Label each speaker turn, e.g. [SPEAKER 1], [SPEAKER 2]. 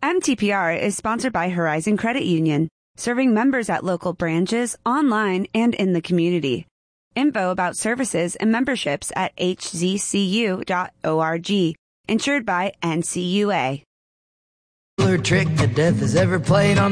[SPEAKER 1] MTPR is sponsored by Horizon Credit Union, serving members at local branches, online, and in the community. Info about services and memberships at hzcu.org. Insured by NCUA.
[SPEAKER 2] Trick the death has ever played on